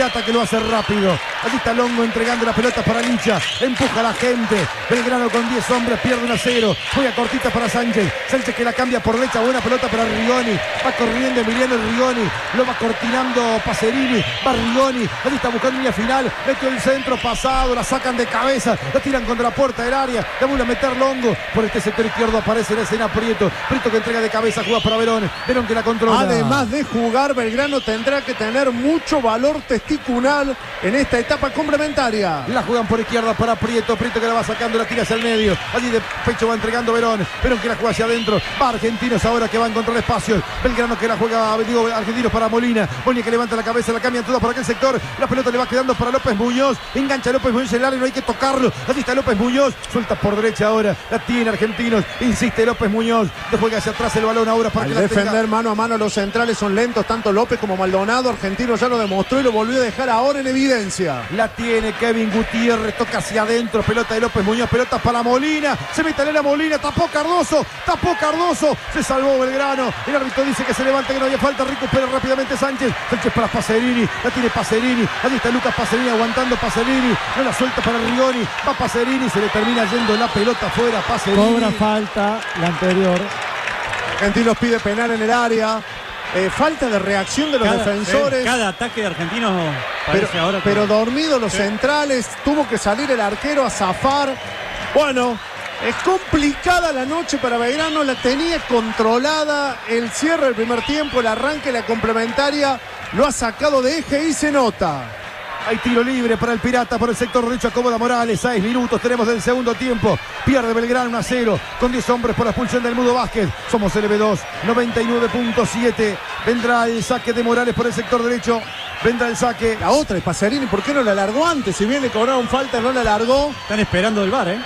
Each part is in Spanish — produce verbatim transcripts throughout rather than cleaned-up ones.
Pirata que lo hace rápido. Allí está Longo entregando la pelota para Licha. Empuja a la gente. Belgrano con diez hombres pierde uno a cero. Juega cortita para Sánchez. Sánchez que la cambia por derecha. Buena pelota para Rigoni. Va corriendo Emiliano Rigoni. Lo va cortinando Pacerini. Va Rigoni. Allí está buscando línea final. Metió el centro pasado. La sacan de cabeza. La tiran contra la puerta del área. La vuelve a meter Longo. Por este sector izquierdo aparece la escena Prieto. Prieto que entrega de cabeza. Juega para Verón. Verón que la controla. Además de jugar, Belgrano tendrá que tener mucho valor testicular en esta etapa complementaria. La juegan por izquierda para Prieto. Prieto que la va sacando, la tira hacia el medio. Allí de pecho va entregando Verón. Verón que la juega hacia adentro. Va Argentinos ahora que va a encontrar espacios. Belgrano que la juega, digo, Argentinos para Molina. Molina que levanta la cabeza, la cambian todas por aquel sector. La pelota le va quedando para López Muñoz. Engancha López Muñoz en el área, no hay que tocarlo. Allí está López Muñoz. Suelta por derecha ahora. La tiene Argentinos. Insiste López Muñoz. Le juega hacia atrás el balón ahora para Al que la defender tenga. mano a mano, los centrales son lentos, tanto López como Maldonado. Argentino ya lo demostró y lo volvió a dejar ahora en evidencia. La tiene Kevin Gutiérrez, toca hacia adentro, pelota de López Muñoz, pelota para Molina, se mete a la Molina, tapó Cardoso, tapó Cardoso, se salvó Belgrano, el árbitro dice que se levanta, que no había falta, recupera rápidamente Sánchez, Sánchez para Pacerini, la tiene Pacerini, allí está Lucas Pacerini aguantando Pacerini, no la suelta para Rigoni, va Pacerini, se le termina yendo la pelota afuera, Pacerini. Cobra falta la anterior. Argentinos pide penal en el área. Eh, falta de reacción de los cada, defensores. Eh, cada ataque de Argentinos parece pero, ahora que... pero dormidos los sí. centrales, tuvo que salir el arquero a zafar. Bueno, es complicada la noche para Belgrano, la tenía controlada. El cierre del primer tiempo, el arranque, la complementaria, lo ha sacado de eje y se nota. Hay tiro libre para el Pirata por el sector derecho, acomoda Morales. seis minutos tenemos del segundo tiempo. Pierde Belgrano uno a cero con diez hombres por la expulsión del Mudo Vázquez. Somos L B dos, noventa y nueve punto siete. Vendrá el saque de Morales por el sector derecho. Vendrá el saque. La otra es Pacerini, ¿por qué no la largó antes? Si bien le cobraron falta, no la largó. Están esperando el V A R, ¿eh?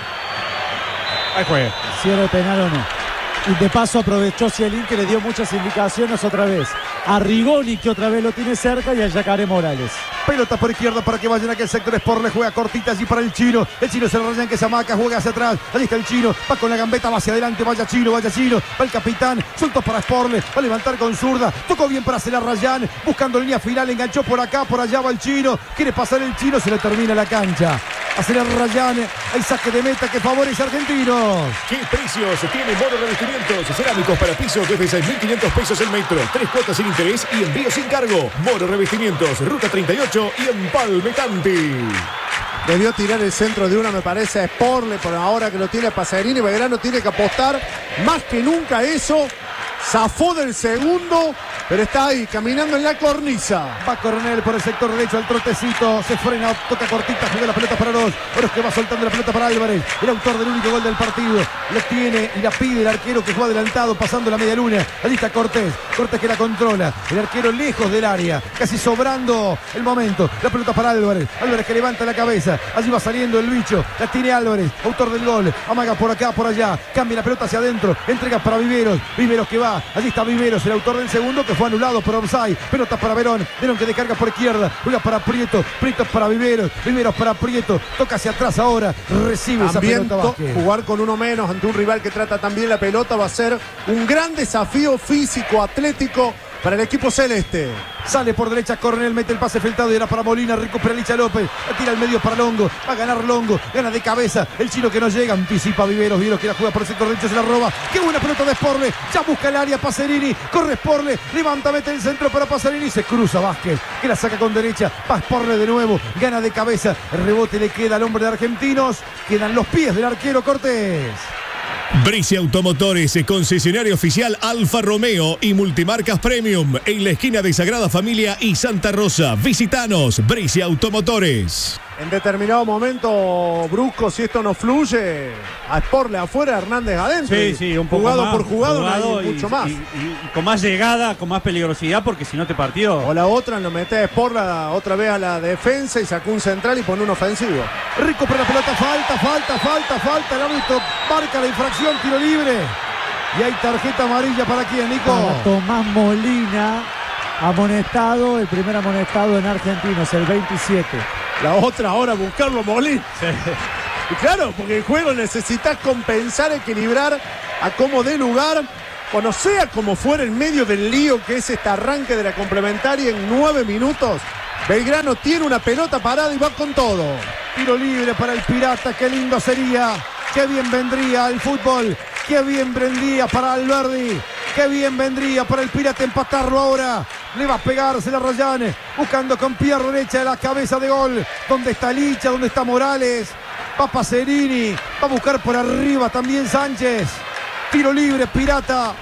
Ahí juega. Si era penal o no. Y de paso aprovechó Cielín, que le dio muchas indicaciones otra vez. A Rigoni, que otra vez lo tiene cerca, y a Yacaré Morales. Pelota por izquierda para que vayan a aquel sector. Sport le juega cortita allí para el Chino. El Chino se rayan que se amaca, juega hacia atrás. Allí está el Chino, va con la gambeta, va hacia adelante. Vaya Chino, vaya Chino. Va el capitán, suelto para Sporle. Va a levantar con zurda. Tocó bien para hacer a Rayán. Buscando línea final, enganchó por acá, por allá va el Chino. Quiere pasar el Chino, se le termina la cancha. Hacer a Rayán. Hay saque de meta que favorece a Argentinos. ¿Qué precios tiene Moro Revestimientos? Cerámicos para pisos desde seis mil quinientos pesos el metro. Tres cuotas sin interés y envío sin cargo. Moro Revestimientos, Ruta treinta y ocho y Empalme Tanti. Debió tirar el centro de una, me parece, a Sporle, por ahora que lo tiene Pacerini. Belgrano tiene que apostar más que nunca a eso. Zafó del segundo, pero está ahí, caminando en la cornisa. Va Coronel por el sector derecho al trotecito. Se frena, toca cortita, juega la pelota para dos. Ahora es que va soltando la pelota para Álvarez, el autor del único gol del partido. La tiene y la pide el arquero que juega adelantado, pasando la media luna. Allí está Cortés. Cortés que la controla. El arquero lejos del área, casi sobrando el momento. La pelota para Álvarez. Álvarez que levanta la cabeza. Allí va saliendo el bicho. La tiene Álvarez, autor del gol. Amaga por acá, por allá. Cambia la pelota hacia adentro. Entrega para Viveros. Viveros que va. Allí está Viveros, el autor del segundo, que fue anulado por offside. Pelota para Verón. Verón que descarga por izquierda. Juega para Prieto. Prieto para Viveros. Viveros para Prieto. Toca hacia atrás ahora. Recibe También esa pelota Vázquez. Jugar con uno menos ante un rival que trata también la pelota va a ser un gran desafío físico, atlético para el equipo celeste. Sale por derecha Coronel, mete el pase filtrado y era para Molina, recupera Licha López, la tira al medio para Longo, va a ganar Longo, gana de cabeza, el Chino que no llega, anticipa Viveros, Viveros que la juega por el sector derecho, se la roba, qué buena pelota de Sporle, ya busca el área Pacerini, corre Sporle, levanta, mete el centro para Pacerini, se cruza Vázquez, que la saca con derecha, va Sporle de nuevo, gana de cabeza, el rebote le queda al hombre de Argentinos, quedan los pies del arquero Cortés. Bricia Automotores, concesionario oficial Alfa Romeo y Multimarcas Premium en la esquina de Sagrada Familia y Santa Rosa. Visitanos, Bricia Automotores. En determinado momento brusco, si esto no fluye, a Sporle afuera, Hernández adentro. Sí, sí, un poco jugado más, por jugado, jugado no hay y, mucho más. Y, y, y con más llegada, con más peligrosidad, porque si no te partió. O la otra, lo mete a Sporle otra vez a la defensa y sacó un central y pone un ofensivo. Rico para la pelota, falta, falta, falta, falta, el árbitro marca la infracción, tiro libre. Y hay tarjeta amarilla para quién, Nico. Para Tomás Molina, amonestado, el primer amonestado en Argentinos, el veintisiete. La otra ahora buscarlo Molina. Sí. Y claro, porque el juego necesitas compensar, equilibrar a como dé lugar. O no sea como fuera en medio del lío que es este arranque de la complementaria en nueve minutos. Belgrano tiene una pelota parada y va con todo. Tiro libre para el Pirata, qué lindo sería, qué bien vendría el fútbol, qué bien vendría para Alberdi, qué bien vendría para el Pirata empatarlo ahora. Le va a pegarse la Rayán, buscando con pierna derecha de la cabeza de gol. ¿Dónde está Licha? ¿Dónde está Morales? Va Pacerini, va a buscar por arriba también Sánchez. Tiro libre, Pirata.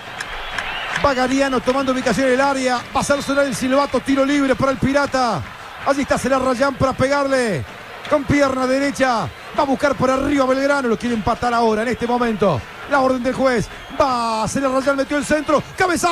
Va Gariano tomando ubicación en el área. Va a hacer sonar el silbato, tiro libre para el Pirata. Allí está Celarrayán para pegarle. Con pierna derecha. Va a buscar por arriba Belgrano. Lo quiere empatar ahora, en este momento. La orden del juez. Va, Celarrayán metió el centro.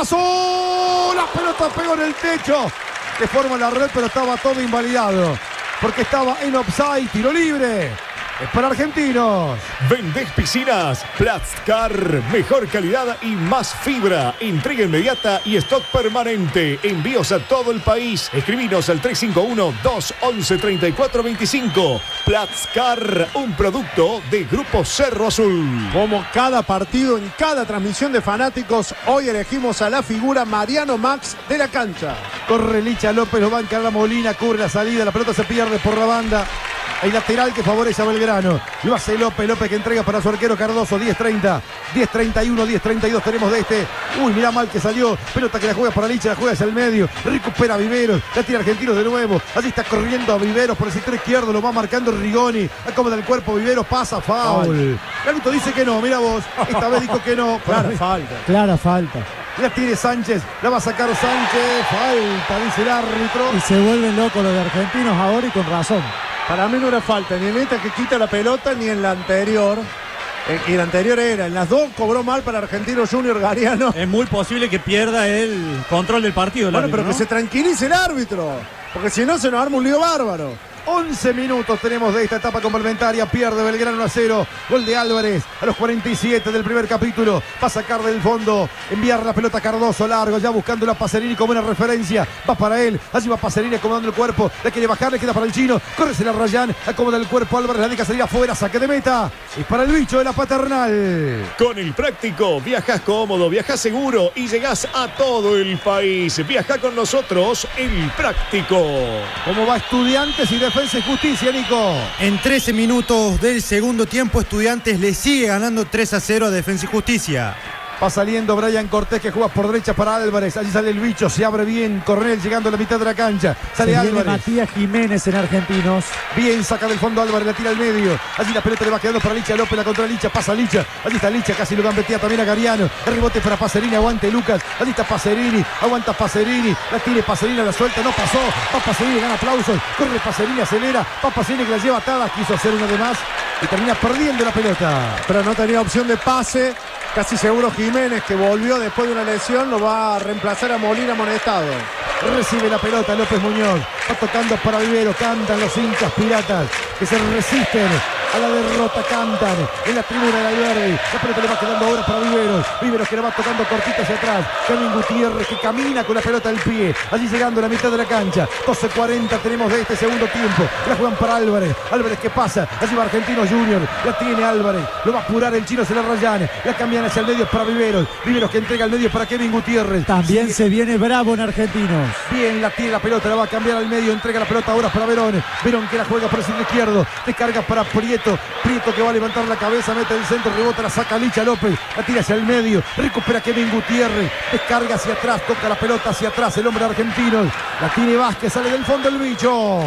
¡Cabezazo! La pelota pegó en el techo. De forma la red, pero estaba todo invalidado. Porque estaba en offside. Tiro libre. Es para Argentinos. ¿Vendés piscinas? Platzcar. Mejor calidad y más fibra. Entrega inmediata y stock permanente. Envíos a todo el país. Escribinos al tres cinco uno, dos once, treinta y cuatro veinticinco. Platzcar, un producto de Grupo Cerro Azul. Como cada partido, en cada transmisión de fanáticos, hoy elegimos a la figura Mariano Max de la cancha. Corre Licha López, lo banca la Molina, cubre la salida, la pelota se pierde por la banda. Hay lateral que favorece a Belgrano. Lo hace López, López que entrega para su arquero Cardoso. diez treinta, diez treinta y uno, diez treinta y dos tenemos de este. Uy, mirá mal que salió. Pelota que la juega para Licha, la juega hacia el medio. Recupera a Viveros, la tira Argentinos de nuevo. Allí está corriendo a Viveros por el sector izquierdo. Lo va marcando Rigoni. Acomoda el cuerpo Viveros, pasa, foul. El árbitro dice que no, mira vos. Esta vez dijo que no. Clara falta. Clara falta. La tiene Sánchez, la va a sacar Sánchez. Falta, dice el árbitro. Y se vuelven locos los de Argentinos ahora y con razón. Para mí no era falta, ni en esta que quita la pelota, ni en la anterior. Eh, y la anterior era, en las dos cobró mal para Argentinos Junior Gariano. Es muy posible que pierda el control del partido. El Bueno, árbitro, pero que ¿no? se tranquilice el árbitro, porque si no se nos arma un lío bárbaro. once minutos tenemos de esta etapa complementaria. Pierde Belgrano a cero. Gol de Álvarez a los cuarenta y siete del primer capítulo. Va a sacar del fondo. Enviar la pelota a Cardoso largo. Ya buscando la Pacerini como una referencia. Va para él. Allí va Pacerini acomodando el cuerpo. Le quiere bajar. Le queda para el chino. Corre Celarrayán. Acomoda el cuerpo. Álvarez la deja salir afuera. Saque de meta. Es para el bicho de la Paternal. Con el práctico, viajás cómodo, viajás seguro y llegás a todo el país. Viajá con nosotros, el práctico. ¿Cómo va Estudiantes y Defensa y Justicia, Nico? En trece minutos del segundo tiempo, Estudiantes le sigue ganando tres a cero a Defensa y Justicia. Va saliendo Brian Cortés que juega por derecha para Álvarez. Allí sale el bicho, se abre bien. Cornel llegando a la mitad de la cancha. Sale Se viene Álvarez. Matías Jiménez en Argentinos. Bien, saca del fondo Álvarez, la tira al medio. Allí la pelota le va quedando para Licha López, la contra Licha, pasa Licha. Allí está Licha, casi lo gambetea también a Gariano. El rebote para Pacerini, aguante Lucas. Allí está Pacerini, aguanta Pacerini. La tira Pacerini, la suelta, no pasó. Va Pacerini, gana aplausos. Corre Pacerini, acelera. Va Pacerini que la lleva atada. Quiso hacer una de más y termina perdiendo la pelota. Pero no tenía opción de pase. Casi seguro Jiménez, que volvió después de una lesión, lo va a reemplazar a Molina amonestado. Recibe la pelota López Muñoz. Va tocando para Vivero. Cantan los hinchas piratas que se resisten a la derrota. Cantan en la tribuna de Alberdi. La pelota le va quedando ahora para Viveros. Viveros que le va tocando cortita hacia atrás. Kevin Gutiérrez que camina con la pelota al pie. Allí llegando a la mitad de la cancha. doce cuarenta tenemos de este segundo tiempo. La juegan para Álvarez. Álvarez que pasa. Allí va Argentinos Junior. La tiene Álvarez. Lo va a apurar el chino Celarrayán. La cambian hacia el medio para Viveros. Viveros que entrega al medio para Kevin Gutiérrez. También Sí. se viene bravo en Argentinos. Bien, la tiene la pelota, la va a cambiar al medio, entrega la pelota ahora para Verón. Verón que la juega por el centro izquierdo, descarga para Prieto. Prieto que va a levantar la cabeza, mete el centro, rebota, la saca Licha López, la tira hacia el medio, recupera Kevin Gutiérrez, descarga hacia atrás, toca la pelota hacia atrás, el hombre argentino. La tiene Vázquez, sale del fondo el bicho.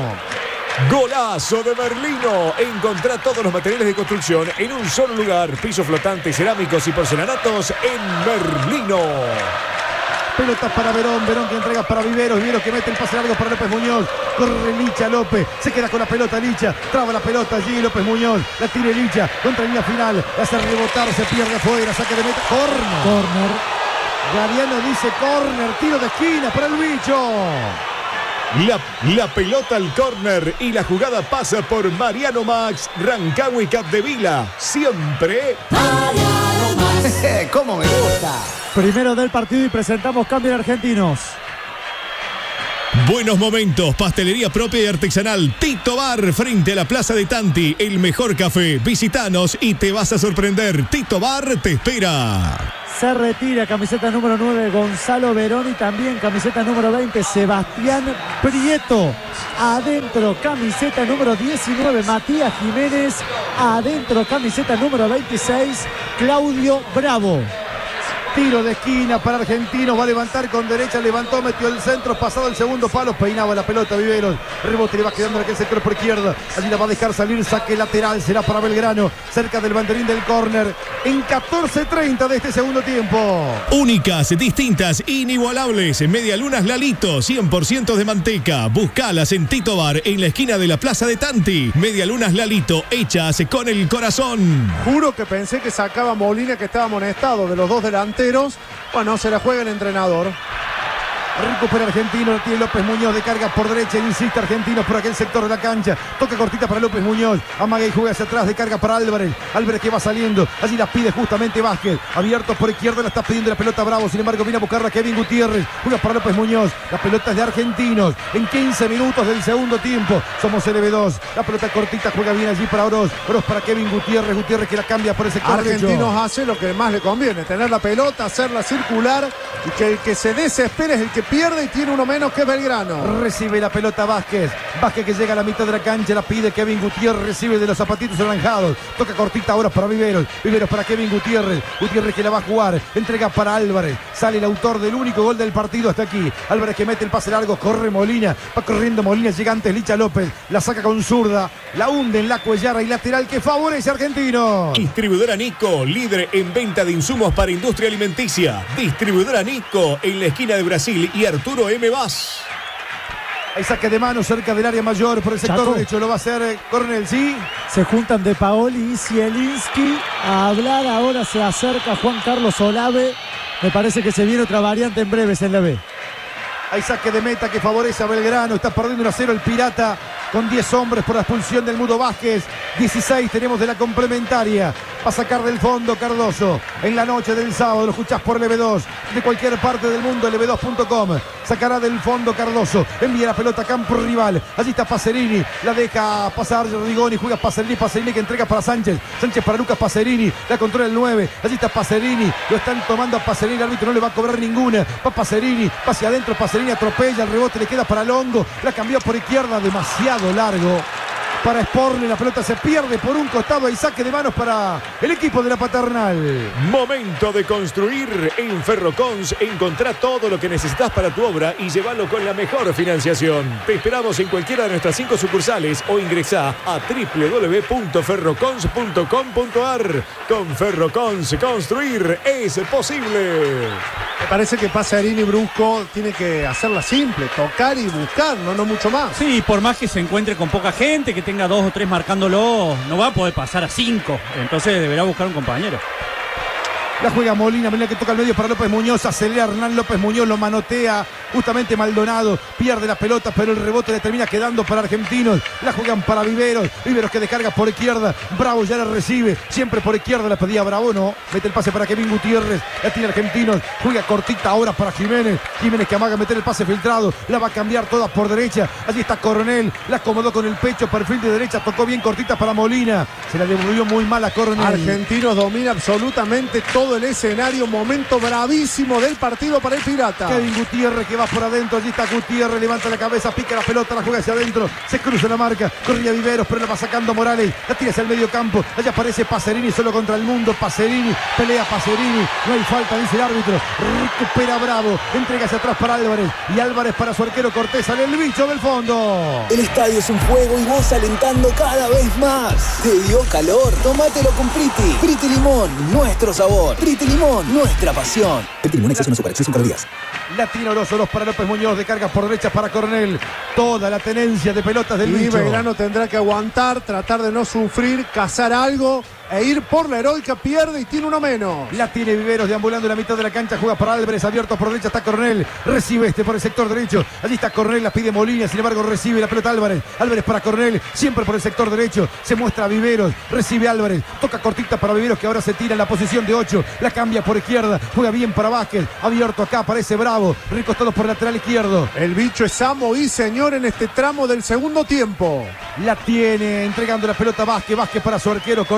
Golazo de Merlino. Encontrá todos los materiales de construcción en un solo lugar. Pisos flotantes, cerámicos y porcelanatos en Merlino. Pelota para Verón, Verón que entrega para Viveros, Viveros que mete el pase largo para López Muñoz. Corre Licha López, se queda con la pelota Licha, traba la pelota allí López Muñoz, la tira Licha, contra línea final, la hace rebotar, se pierde afuera, saque de meta, corner. Corner. Gariano dice corner, tiro de esquina para el bicho. La, la pelota al córner y la jugada pasa por Mariano Max, Rancagua y Capdevila. Siempre ¿Cómo me gusta? Primero del partido y presentamos cambio en Argentinos. buenos momentos, pastelería propia y artesanal Tito Bar frente a la Plaza de Tanti, el mejor café. Visítanos y te vas a sorprender. Tito Bar te espera. Se retira camiseta número nueve Gonzalo Verón y también camiseta número veinte Sebastián Prieto. Adentro camiseta número diecinueve Matías Jiménez. Adentro camiseta número veintiséis Claudio Bravo. Tiro de esquina para Argentinos, va a levantar con derecha, levantó, metió el centro, pasado el segundo palo, peinaba la pelota Viveros, rebote le va quedando en aquel sector por izquierda, allí la va a dejar salir, saque lateral, será para Belgrano, cerca del banderín del córner, en catorce treinta de este segundo tiempo. Únicas, distintas, inigualables, medialunas Lalito, cien por ciento de manteca, buscalas en Tito Bar, en la esquina de la Plaza de Tanti, medialunas Lalito, hechas con el corazón. Juro que pensé que sacaba Molina, que estaba amonestado, de los dos delanteros. Bueno, se la juega el entrenador. Recupera Argentino, tiene López Muñoz de carga por derecha, insiste Argentinos por aquel sector de la cancha, toca cortita para López Muñoz, amaga y juega hacia atrás, de carga para Álvarez, Álvarez que va saliendo, allí la pide justamente Vázquez, abierto por izquierda, la está pidiendo la pelota Bravo, sin embargo viene a buscarla Kevin Gutiérrez, juega para López Muñoz, la pelota es de Argentinos, en quince minutos del segundo tiempo, somos L B dos, la pelota cortita juega bien allí para Oroz, Oroz para Kevin Gutiérrez, Gutiérrez que la cambia por el sector Argentinos derecho. hace lo que más le conviene, tener la pelota, hacerla circular y que el que se desespere es el que pierde y tiene uno menos que Belgrano. Recibe la pelota Vázquez, Vázquez que llega a la mitad de la cancha, la pide Kevin Gutiérrez, recibe de los zapatitos anaranjados, toca cortita ahora para Viveros, Viveros para Kevin Gutiérrez, Gutiérrez que la va a jugar, entrega para Álvarez, sale el autor del único gol del partido hasta aquí, Álvarez que mete el pase largo, corre Molina, va corriendo Molina, llega antes Licha López, la saca con zurda, la hunde en la cuellara y lateral que favorece a Argentino. Distribuidora Nico, líder en venta de insumos para industria alimenticia. Distribuidora Nico, en la esquina de Brasil y Arturo M. Vaz. Hay saque de mano cerca del área mayor por el sector Chaco. derecho, lo va a hacer Cornel, ¿sí? Se juntan De Paoli y Zielinski a hablar. Ahora se acerca Juan Carlos Olave. Me parece que se viene otra variante en breves en la B. Hay saque de meta que favorece a Belgrano. Está perdiendo uno a cero el Pirata con diez hombres por la expulsión del Mudo Vázquez. dieciséis tenemos de la complementaria. Va a sacar del fondo Cardoso. En la noche del sábado lo escuchás por L B dos. De cualquier parte del mundo, L B dos punto com. Sacará del fondo Cardoso. Envía la pelota a campo rival. Allí está Pacerini. La deja pasar Rigoni. Juega Pacerini. Pacerini que entrega para Sánchez. Sánchez para Lucas Pacerini. La controla el nueve. Allí está Pacerini. Lo están tomando a Pacerini. El árbitro no le va a cobrar ninguna. Va Pacerini. Va hacia adentro. Pacerini atropella. El rebote le queda para Longo. La cambió por izquierda. Demasiado largo para Sporle, la pelota se pierde por un costado y saque de manos para el equipo de la Paternal. Momento de construir. En Ferrocons encontrá todo lo que necesitas para tu obra y llévalo con la mejor financiación. Te esperamos en cualquiera de nuestras cinco sucursales o ingresá a doble u doble u doble u punto ferrocons punto com punto a r. Con Ferrocons construir es posible. Me parece que Pacerini Brusco tiene que hacerla simple, tocar y buscar, no, no mucho más. Sí, por más que se encuentre con poca gente, que tenga dos o tres marcándolo, no va a poder pasar a cinco. Entonces deberá buscar un compañero. La juega Molina, Molina que toca al medio para López Muñoz, acelera Hernán López Muñoz, lo manotea justamente Maldonado, pierde la pelota, pero el rebote le termina quedando para Argentinos. La juegan para Viveros, Viveros que descarga por izquierda, Bravo ya la recibe, siempre por izquierda la pedía Bravo, no, mete el pase para Kevin Gutiérrez, la tiene Argentinos, juega cortita ahora para Jiménez, Jiménez que amaga meter el pase filtrado, la va a cambiar toda por derecha, allí está Coronel, la acomodó con el pecho, perfil de derecha, tocó bien cortita para Molina, se la devolvió muy mal a Coronel. Argentinos domina absolutamente todo el escenario, momento bravísimo del partido para el Pirata. Kevin Gutiérrez que va por adentro, allí está Gutiérrez, levanta la cabeza, pica la pelota, la juega hacia adentro, se cruza la marca, corría Viveros, pero la va sacando Morales, la tira hacia el medio campo, allá aparece Pacerini solo contra el mundo, Pacerini, pelea Pacerini, no hay falta, dice el árbitro, recupera Bravo, entrega hacia atrás para Álvarez, y Álvarez para su arquero Cortés, sale el bicho del fondo. El estadio es un fuego y vos alentando cada vez más. ¿Te dio calor? Tómatelo con Priti. Priti Limón, nuestro sabor. Priti Limón, nuestra pasión. Priti Limón exceso no super, exceso cinco días. La tira Oroz, Oroz para López Muñoz, de carga por derecha para Coronel. Toda la tenencia de pelotas del Y bicho. Belgrano tendrá que aguantar, tratar de no sufrir, cazar algo e ir por la heroica, pierde y tiene uno menos. La tiene Viveros deambulando en la mitad de la cancha, juega para Álvarez, abierto por derecha está Coronel, recibe este por el sector derecho, allí está Coronel, la pide Molina, sin embargo recibe la pelota Álvarez, Álvarez para Coronel, siempre por el sector derecho, se muestra Viveros, recibe Álvarez, toca cortita para Viveros que ahora se tira en la posición de ocho, la cambia por izquierda, juega bien para Vázquez, abierto acá, aparece Bravo, recostado por el lateral izquierdo. El bicho es amo y señor en este tramo del segundo tiempo. La tiene, entregando la pelota Vázquez, Vázquez para su arquero Cortés,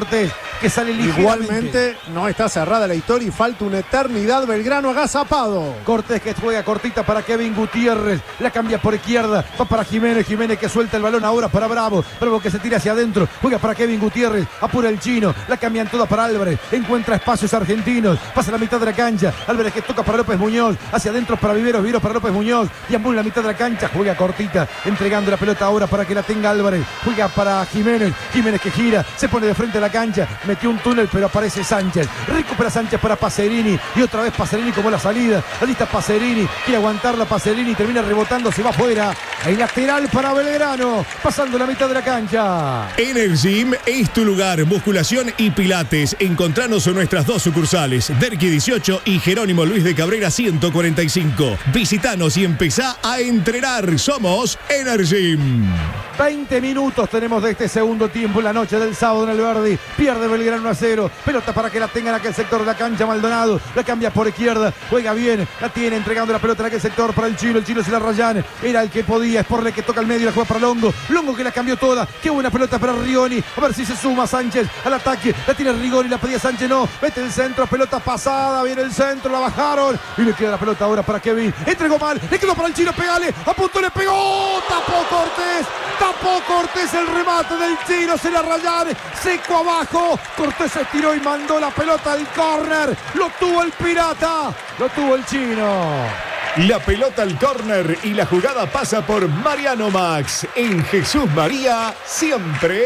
que sale ligeramente. Igualmente no está cerrada la historia y falta una eternidad. Belgrano agazapado. Cortés que juega cortita para Kevin Gutiérrez. La cambia por izquierda. Va para Jiménez. Jiménez que suelta el balón ahora para Bravo. Bravo que se tira hacia adentro. Juega para Kevin Gutiérrez. Apura el chino. La cambian todas para Álvarez. Encuentra espacios argentinos. Pasa la mitad de la cancha. Álvarez que toca para López Muñoz. Hacia adentro para Viveros. Viveros para López Muñoz. Y ambula la mitad de la cancha. Juega cortita. Entregando la pelota ahora para que la tenga Álvarez. Juega para Jiménez. Jiménez que gira. Se pone de frente a la cancha. Metió un túnel pero aparece Sánchez. Recupera Sánchez para Pacerini. Y otra vez Pacerini como la salida. Ahí está Pacerini. Quiere aguantar la Pacerini. Termina rebotando. Se va afuera. Hay lateral para Belgrano. Pasando la mitad de la cancha. Energym es tu lugar. Musculación y pilates. Encontranos en nuestras dos sucursales. Derqui dieciocho y Jerónimo Luis de Cabrera ciento cuarenta y cinco. Visitanos y empezá a entrenar. Somos Energym. veinte minutos tenemos de este segundo tiempo en la noche del sábado en el Verdi. Pierde Belgrano a cero. Pelota para que la tenga en aquel sector de la cancha. Maldonado la cambia por izquierda. Juega bien. La tiene entregando la pelota en aquel sector para el chino. El chino se la rayan. Era el que podía. Es por el que toca el medio. La juega para Longo. Longo que la cambió toda. Qué buena pelota para Rigoni. A ver si se suma Sánchez al ataque. La tiene Rigoni. La pedía Sánchez. No. Mete el centro. Pelota pasada. Viene el centro. La bajaron. Y le queda la pelota ahora para Kevin. Entregó mal. Le quedó para el chino. Pegale. A punto le pegó. Tapó Cortés. Tapó Cortés el remate del chino. Se la rayan. Seco abajo. Cortés se estiró y mandó la pelota al córner. Lo tuvo el pirata. Lo tuvo el chino. La pelota al córner y la jugada pasa por Mariano Max. En Jesús María, siempre.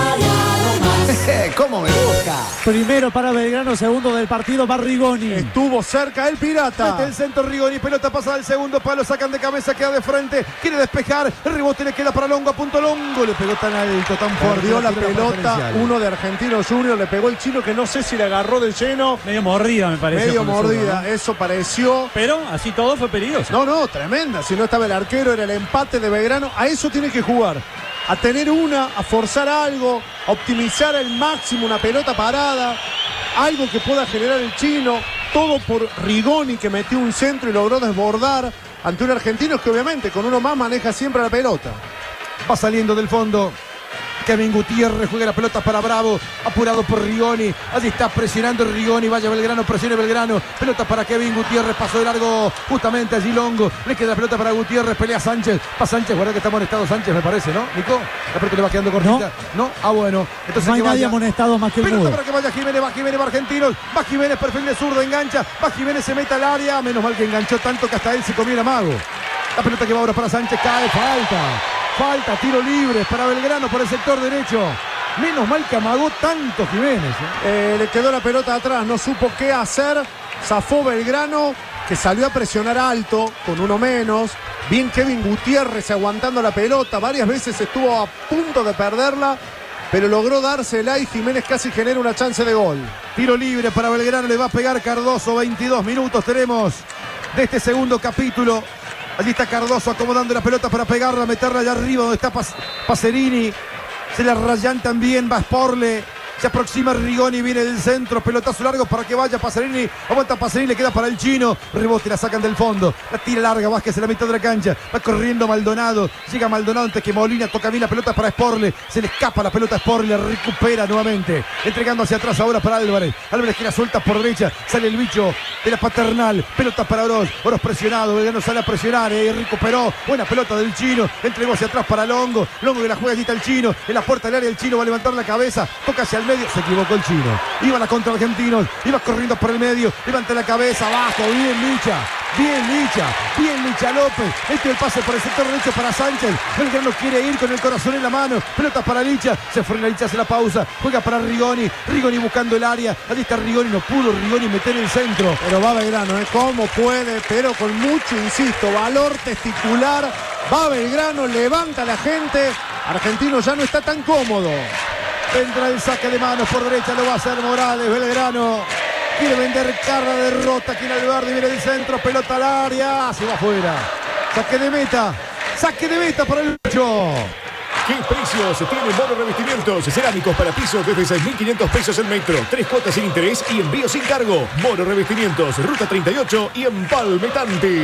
¿Cómo me gusta? Primero para Belgrano, segundo del partido va Rigoni. Estuvo cerca el pirata. Mete el centro Rigoni, pelota pasada al segundo palo, sacan de cabeza, queda de frente, quiere despejar, el rebote le queda para Longo, a punto Longo, le pegó tan alto, tan fuerte. Perdió la tira pelota, preferencial. uno de Argentinos Juniors, le pegó el chino que no sé si le agarró de lleno. Medio mordida, me parece. Medio con el zurdo, mordida, ¿no? eso pareció. Pero así todo fue peligroso. No, no, tremenda. Si no estaba el arquero, era el empate de Belgrano. A eso tiene que jugar. A tener una, a forzar algo, a optimizar al máximo una pelota parada, algo que pueda generar el chino. Todo por Rigoni, que metió un centro y logró desbordar ante un argentino que obviamente con uno más maneja siempre la pelota. Va saliendo del fondo. Kevin Gutiérrez juega la pelota para Bravo, apurado por Rigoni. Allí está presionando Rigoni. Vaya Belgrano, presione Belgrano. Pelota para Kevin Gutiérrez, pasó de largo justamente allí Longo. Le queda la pelota para Gutiérrez, pelea Sánchez. Va Sánchez, guarda que está amonestado Sánchez, me parece, ¿no, Nico? La pelota le va quedando cortita. ¿No? ¿No? Ah, bueno. Entonces No hay que nadie vaya. amonestado más que el Pelota mudo. para que vaya Jiménez, va Jiménez, va Argentinos. Va Jiménez, perfil de zurdo, engancha. Va Jiménez, se mete al área. Menos mal que enganchó tanto que hasta él se comió el amago. La pelota que va ahora para Sánchez, cae, falta. Falta, tiro libre para Belgrano por el sector derecho. Menos mal que amagó tanto Jiménez. ¿eh? Eh, le quedó la pelota atrás, no supo qué hacer. Zafó Belgrano, que salió a presionar alto, con uno menos. Bien Kevin Gutiérrez aguantando la pelota. Varias veces estuvo a punto de perderla, pero logró dársela y Jiménez casi genera una chance de gol. Tiro libre para Belgrano, le va a pegar Cardoso. veintidós minutos tenemos de este segundo capítulo. Allí está Cardoso acomodando la pelota para pegarla, meterla allá arriba donde está Pas- Pacerini. Se la rayan también, va Sporle. Se aproxima Rigoni, viene del centro, pelotazo largo para que vaya Pacerini. Aguanta Pacerini, le queda para el chino. Rebote, la sacan del fondo. La tira larga, Vázquez en la mitad de la cancha. Va corriendo Maldonado. Llega Maldonado antes que Molina. Toca bien la pelota para Sporle. Se le escapa la pelota a Sporle. Recupera nuevamente. Entregando hacia atrás ahora para Álvarez. Álvarez que la suelta por derecha. Sale el bicho de la paternal. Pelota para Oroz. Oroz presionado. Belgrano sale a presionar. Eh, recuperó. Buena pelota del chino. Entregó hacia atrás para Longo. Longo que la juega allí está el chino. En la puerta del área el chino va a levantar la cabeza. Toca hacia el medio, se equivocó el chino. Iba la contra Argentinos, iba corriendo por el medio, levanta la cabeza abajo, bien Licha, bien Licha, bien Licha López. Este es el pase por el sector derecho para Sánchez. Belgrano quiere ir con el corazón en la mano. Pelota para Licha, se frena Licha, hace la pausa, juega para Rigoni, Rigoni buscando el área. Allí está Rigoni, no pudo Rigoni meter el centro. Pero va Belgrano, ¿eh? Como puede, pero con mucho, insisto, valor testicular. Va Belgrano, levanta a la gente. Argentino ya no está tan cómodo. Vendrá el saque de manos por derecha, lo va a hacer Morales. Belgrano quiere vender cara de derrota. Aquí en Alberdi viene del centro, pelota al área, se va afuera. Saque de meta, saque de meta para el ocho. ¿Qué precios tiene Mono Revestimientos? Cerámicos para pisos desde seis mil quinientos pesos el metro. Tres cuotas sin interés y envío sin cargo. Mono Revestimientos, Ruta treinta y ocho y Empalme Tanti.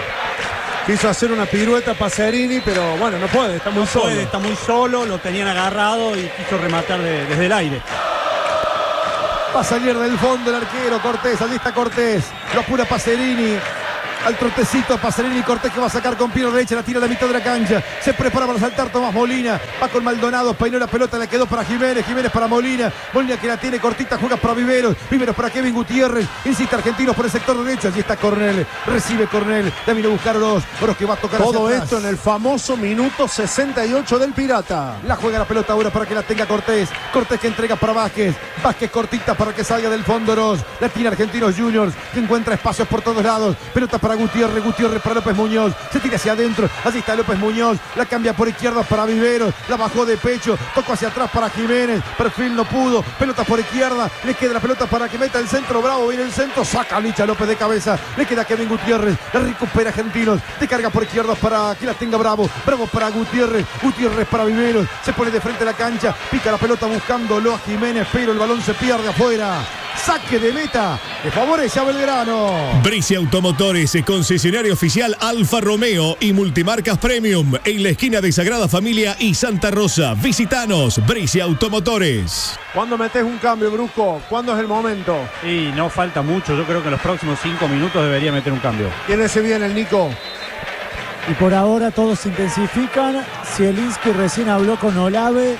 Quiso hacer una pirueta Pacerini, pero bueno, no puede, está muy No solo. puede, está muy solo, lo tenían agarrado y quiso rematar de- desde el aire. Va a salir del fondo el arquero Cortés. Allí está Cortés. Lo apura Pacerini. Al trotecito, Pacerini y Cortés que va a sacar con pie derecha, la tira a la mitad de la cancha. Se prepara para saltar Tomás Molina. Va con Maldonado, peinó la pelota, la quedó para Jiménez. Jiménez para Molina. Molina que la tiene cortita, juega para Viveros. Viveros para Kevin Gutiérrez. Insiste Argentinos por el sector derecho. Allí está Cornell. Recibe Cornell. Ya vino a buscar Oroz. Oroz que va a tocar todo hacia esto atrás. en el famoso minuto sesenta y ocho del Pirata. La juega la pelota ahora para que la tenga Cortés. Cortés que entrega para Vázquez. Vázquez cortita para que salga del fondo Oroz. La tiene Argentinos Juniors que encuentra espacios por todos lados. Pelota para Gutiérrez. Gutiérrez para López Muñoz. Se tira hacia adentro. Allí está López Muñoz. La cambia por izquierda para Viveros. La bajó de pecho. Tocó hacia atrás para Jiménez. Perfil no pudo. Pelota por izquierda. Le queda la pelota para que meta el centro. Bravo viene el centro. Saca Licha López de cabeza. Le queda Kevin Gutiérrez. La recupera Argentinos. De carga por izquierda para que la tenga Bravo. Bravo para Gutiérrez. Gutiérrez para Viveros. Se pone de frente a la cancha. Pica la pelota buscándolo a Jiménez. Pero el balón se pierde afuera. Saque de meta que favorece a Belgrano. Bricia Automotores, concesionario oficial Alfa Romeo y Multimarcas Premium en la esquina de Sagrada Familia y Santa Rosa. Visitanos, Bricia Automotores. ¿Cuándo metés un cambio, Brusco? ¿Cuándo es el momento? Y no falta mucho. Yo creo que en los próximos cinco minutos debería meter un cambio. ¿Quién se viene el Nico? Y por ahora todos se intensifican. Zielinski recién habló con Olave.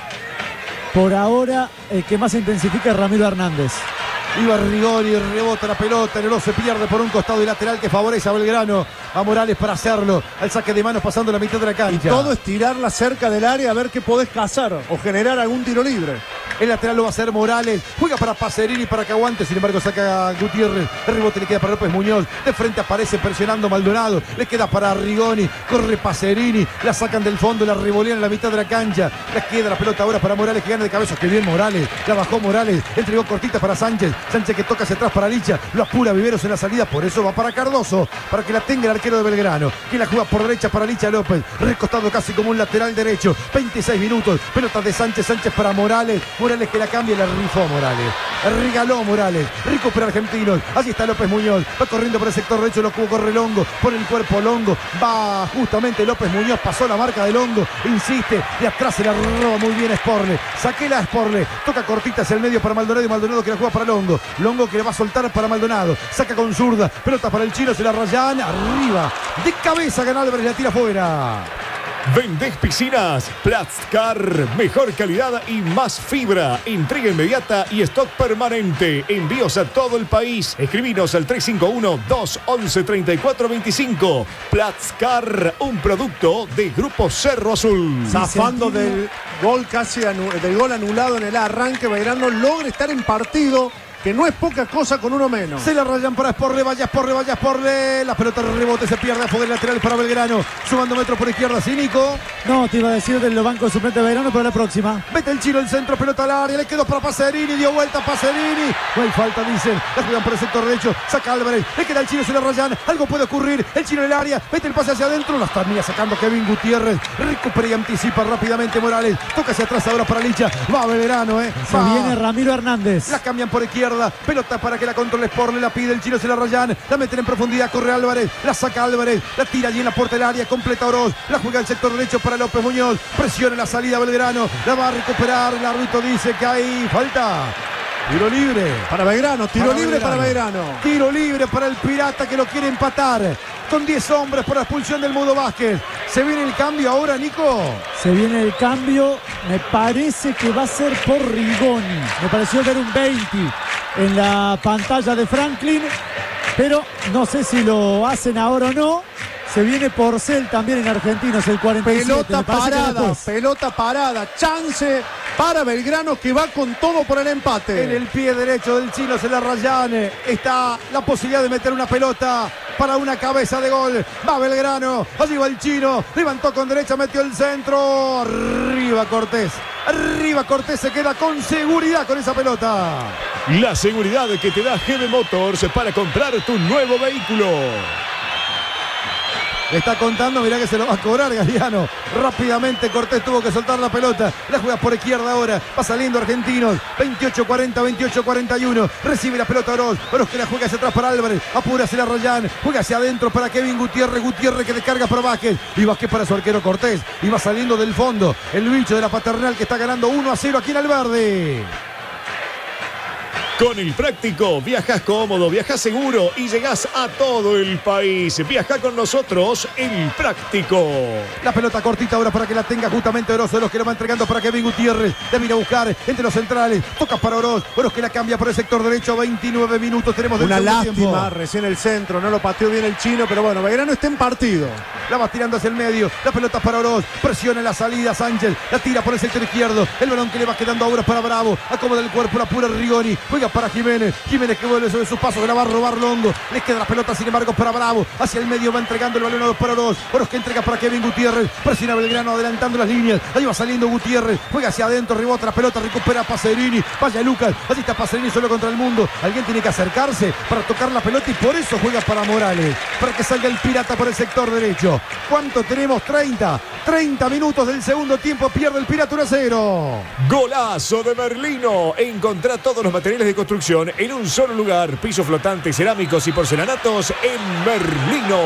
Por ahora el que más se intensifica es Ramiro Hernández. Iba Rigoni, rebota la pelota, el Oroz se pierde por un costado y lateral que favorece a Belgrano. A Morales para hacerlo. Al saque de manos pasando la mitad de la cancha. Y todo es tirarla cerca del área a ver qué podés cazar o generar algún tiro libre. El lateral lo va a hacer Morales. Juega para Pacerini para que aguante. Sin embargo, saca a Gutiérrez. El rebote le queda para López Muñoz. De frente aparece presionando Maldonado. Le queda para Rigoni. Corre Pacerini. La sacan del fondo. La revolean en la mitad de la cancha. Le queda la pelota ahora para Morales que gana de cabeza. Que bien Morales. La bajó Morales. Entregó cortita para Sánchez. Sánchez que toca hacia atrás para Licha. Lo apura Viveros en la salida. Por eso va para Cardoso. Para que la tenga el arquero de Belgrano. Que la juega por derecha para Licha López. Recostado casi como un lateral derecho. veintiséis minutos. Pelota de Sánchez. Sánchez para Morales. Morales que la cambia, la rifó Morales. Regaló Morales. Recupera Argentinos. Allí está López Muñoz. Va corriendo por el sector derecho. Lo corre Longo. Pone el cuerpo Longo. Va justamente López Muñoz. Pasó la marca de Longo. Insiste. De atrás se la roba muy bien Sporle. Saquela a Sporle. Toca cortita hacia el medio para Maldonado. Y Maldonado que la juega para Longo. Longo que le va a soltar para Maldonado. Saca con zurda. Pelota para el chino. Se la rayan. Arriba. De cabeza gana Álvarez. La tira afuera. ¿Vendés piscinas? Plastcar, mejor calidad y más fibra. Entrega inmediata y stock permanente. Envíos a todo el país. Escribinos al tres cinco uno, dos once, treinta y cuatro veinticinco. Plastcar, un producto de Grupo Cerro Azul. Zafando del gol casi anu- del gol anulado en el arranque, Belgrano logra estar en partido, que no es poca cosa con uno menos. Se la rayan para Sporle, vaya Sporle, vaya Sporle. La pelota rebote, se pierde a fuego lateral para Belgrano. Sumando metros por izquierda, Cínico. No, te iba a decir del banco suplente de Belgrano, pero la próxima. Mete el chino, el centro, pelota al área. Le quedó para Pacerini, dio vuelta Pacerini. No hay falta, dicen. La juegan por el sector derecho. Saca Álvarez. Le queda el chino, se la rayan. Algo puede ocurrir. El chino en el área. Mete el pase hacia adentro. La termina sacando Kevin Gutiérrez. Recupera y anticipa rápidamente Morales. Toca hacia atrás ahora para Licha. Va Belgrano, eh. Se Va. viene Ramiro Hernández. La cambian por izquierda. Pelota para que la controle Sporle. La pide el chino, se la rayan. La meten en profundidad. Corre Álvarez. La saca Álvarez. La tira allí en la puerta del área. Completa Oroz. La juega al sector derecho para López Muñoz. Presiona la salida Belgrano. La va a recuperar. El árbitro dice que hay falta. Tiro libre. Para Belgrano, tiro Para libre Belgrano. para Belgrano. Tiro libre para el Pirata que lo quiere empatar. Con diez hombres por la expulsión del Mudo Vázquez. ¿Se viene el cambio ahora, Nico? Se viene el cambio. Me parece que va a ser por Rigoni. Me pareció ver un veinte en la pantalla de Franklin. Pero no sé si lo hacen ahora o no. Se viene Porcel también en Argentinos, el cuarenta y siete. Pelota Me parece que parada, después. pelota parada. Chance para Belgrano que va con todo por el empate. En el pie derecho del chino se la rayan. Está la posibilidad de meter una pelota para una cabeza de gol. Va Belgrano. Allí va el chino. Levantó con derecha, metió el centro. Arriba Cortés. Arriba Cortés se queda con seguridad con esa pelota. La seguridad que te da G B Motors para comprar tu nuevo vehículo. Le está contando, mirá que se lo va a cobrar Galeano. Rápidamente Cortés tuvo que soltar la pelota. La juega por izquierda ahora. Va saliendo Argentinos. veintiocho cuarenta, veintiocho cuarenta y uno. Recibe la pelota Oroz. Oroz que la juega hacia atrás para Álvarez. Apura hacia la Rayán. Juega hacia adentro para Kevin Gutiérrez. Gutiérrez que descarga para Vázquez. Y Vázquez para su arquero Cortés. Y va saliendo del fondo el bicho de la Paternal que está ganando uno a cero aquí en Alverde. Con el Práctico, viajás cómodo, viajás seguro y llegás a todo el país. Viajá con nosotros, el Práctico. La pelota cortita ahora para que la tenga justamente Oroz. Oroz que lo va entregando para Kevin Gutiérrez. Debe ir a buscar entre los centrales. Toca para Oroz. Oroz que la cambia por el sector derecho. veintinueve minutos tenemos del Una segundo lástima, tiempo. recién el centro. No lo pateó bien el chino, pero bueno, Belgrano está en partido. La va tirando hacia el medio. La pelota para Oroz. Presiona en la salida Sánchez. La tira por el sector izquierdo. El balón que le va quedando ahora para Bravo. Acomoda el cuerpo, la pura Rigoni. Juega para Jiménez. Jiménez que vuelve sobre sus pasos. Que la va a robar Longo. Le queda la pelota, sin embargo, para Bravo. Hacia el medio va entregando el balón para Oroz. Oroz que entrega para Kevin Gutiérrez. Presiona Belgrano adelantando las líneas. Ahí va saliendo Gutiérrez. Juega hacia adentro. Rebota la pelota. Recupera Pacerini. Vaya Lucas. Así está Pacerini solo contra el mundo. Alguien tiene que acercarse para tocar la pelota y por eso juega para Morales. Para que salga el Pirata por el sector derecho. ¿Cuánto tenemos? treinta. treinta minutos del segundo tiempo. Pierde el Pirata uno a cero. Golazo de Merlino. Encontrá todos los materiales de construcción en un solo lugar. Pisos flotantes, cerámicos y porcelanatos en Merlino.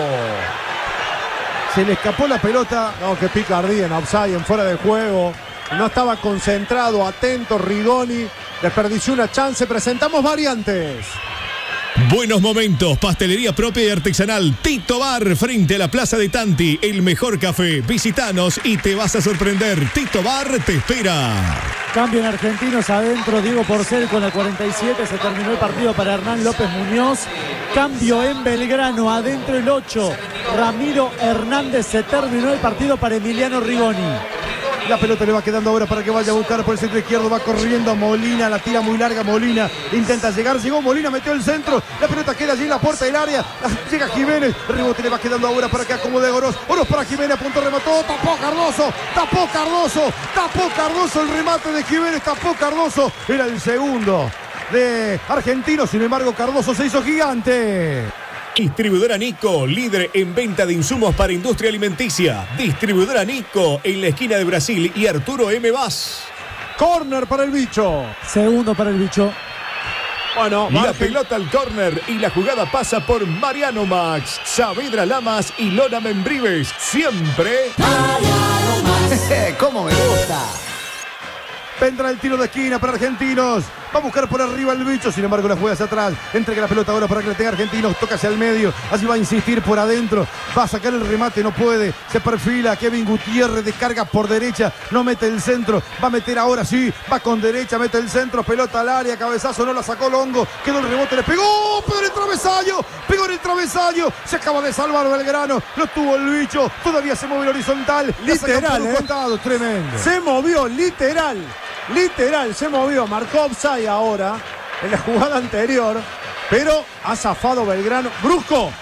Se le escapó la pelota. No, que picardía en offside, en fuera de juego. No estaba concentrado, atento Rigoni. Desperdició una chance. Presentamos variantes. Buenos momentos, pastelería propia y artesanal Tito Bar, frente a la Plaza de Tanti, el mejor café. Visitanos y te vas a sorprender. Tito Bar te espera. Cambio en Argentinos adentro, Diego Porcel con la cuarenta y siete, se terminó el partido para Hernán López Muñoz. Cambio en Belgrano, adentro el ocho, Ramiro Hernández, se terminó el partido para Emiliano Rigoni. La pelota le va quedando ahora para que vaya a buscar por el centro izquierdo. Va corriendo Molina, la tira muy larga Molina. Intenta llegar, llegó Molina, metió el centro. La pelota queda allí en la puerta del área. Llega Jiménez, el rebote le va quedando ahora para que acomode Oroz. Oroz para Jiménez, a punto remató. Tapó Cardoso, tapó Cardoso, tapó Cardoso. El remate de Jiménez, tapó Cardoso. Era el segundo de Argentino. Sin embargo, Cardoso se hizo gigante. Distribuidora Nico, líder en venta de insumos para industria alimenticia. Distribuidora Nico, en la esquina de Brasil y Arturo M. Vaz. Corner para el bicho. Segundo para el bicho. Bueno, la margen. pelota al córner y la jugada pasa por Mariano Max, Saavedra Lamas y Lona Membrives. Siempre Mariano Max. ¿Cómo me gusta? Vendrá el tiro de esquina para Argentinos. Va a buscar por arriba el bicho. Sin embargo, la juega hacia atrás. Entrega la pelota ahora para que la tenga Argentinos. Toca hacia el medio. Así va a insistir por adentro. Va a sacar el remate. No puede. Se perfila. Kevin Gutiérrez descarga por derecha. No mete el centro. Va a meter ahora sí. Va con derecha. Mete el centro. Pelota al área. Cabezazo. No la sacó Longo. Quedó el rebote. Le pegó. Pegó en el travesaño. Pegó en el travesaño. Se acaba de salvar Belgrano. Lo tuvo el bicho. Todavía se mueve el horizontal. Literal, ¿eh? Costado. Tremendo. Se movió, literal. Literal, se movió. Marcó offside ahora en la jugada anterior. Pero ha zafado Belgrano. Brusco.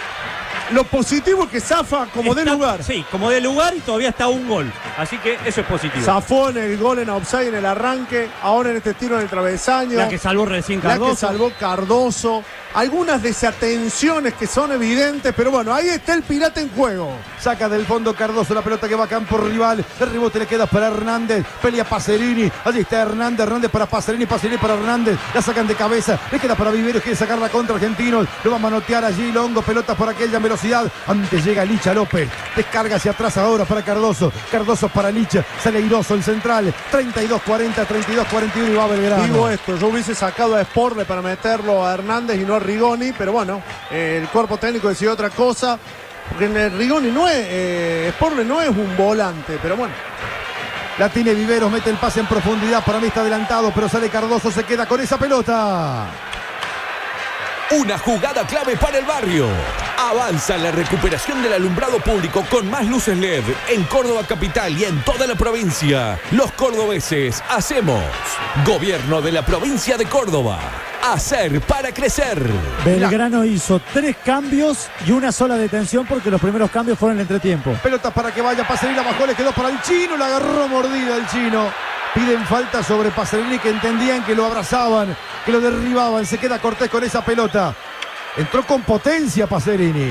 Lo positivo es que zafa como de Está- lugar. Sí, como de lugar y todavía está un gol. Así que eso es positivo. Zafó en el gol en offside en el arranque. Ahora en este tiro en el travesaño. La que salvó recién La Cardoso. que salvó Cardoso. Algunas desatenciones que son evidentes, pero bueno, ahí está el Pirata en juego. Saca del fondo Cardoso la pelota que va a campo rival. El rebote le queda para Hernández. Pelea Pacerini. Allí está Hernández. Hernández para Pacerini. Pacerini para Hernández. La sacan de cabeza. Le queda para Viveros. Quiere sacar la contra Argentinos. Lo va a manotear allí Longo. Pelota por aquella velocidad. Antes llega Licha López. Descarga hacia atrás ahora para Cardoso. Cardoso para Licha. Sale airoso el central. treinta y dos cuarenta, treinta y dos cuarenta y uno y va Belgrano. Digo esto, yo hubiese sacado a Sporle para meterlo a Hernández y no a Rigoni, pero bueno, eh, el cuerpo técnico decidió otra cosa, porque en el Rigoni no es, eh, Sporle no es un volante, pero bueno. La tiene Viveros. Mete el pase en profundidad. Para mí está adelantado, pero sale Cardoso. Se queda con esa pelota. Una jugada clave para el barrio. Avanza la recuperación del alumbrado público con más luces L E D en Córdoba capital y en toda la provincia. Los cordobeses hacemos. Gobierno de la provincia de Córdoba. Hacer para crecer. Belgrano hizo tres cambios y una sola detención porque los primeros cambios fueron en entretiempo. Pelota para que vaya Pacerini. La bajó. Le quedó para el chino. La agarró mordida el chino. Piden falta sobre Pacerini, que entendían que lo abrazaban, que lo derribaban. Se queda Cortés con esa pelota. Entró con potencia Pacerini.